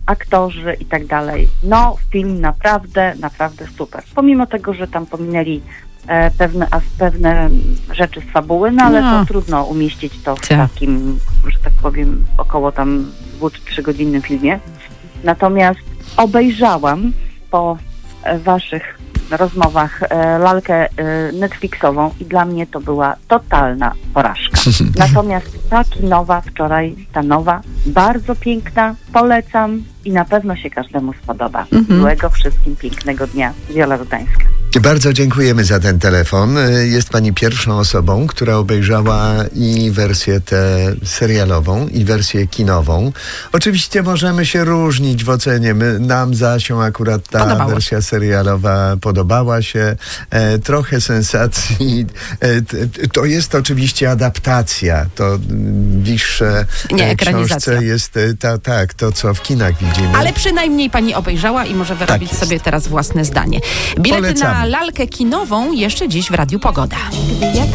aktorzy i tak dalej. No, film naprawdę, naprawdę super. Pomimo tego, że tam pominęli pewne rzeczy z fabuły, no ale to trudno umieścić to w takim, że tak powiem, około tam 2 czy 3-godzinnym filmie. Natomiast obejrzałam po waszych rozmowach lalkę Netflixową i dla mnie to była totalna porażka. Natomiast ta kinowa wczoraj, ta nowa, bardzo piękna, polecam i na pewno się każdemu spodoba. Miłego wszystkim pięknego dnia. Wiola Rudańska. Bardzo dziękujemy za ten telefon. Jest pani pierwszą osobą, która obejrzała i wersję tę serialową, i wersję kinową. Oczywiście możemy się różnić w ocenie. Nam z Asią akurat ta wersja serialowa podobała się. Trochę sensacji. To jest oczywiście adaptacja. To bliższe książce jest to, co w kinach widzimy. Ale przynajmniej pani obejrzała i może wyrobić sobie teraz własne zdanie. Bilety na lalkę kinową jeszcze dziś w Radiu Pogoda.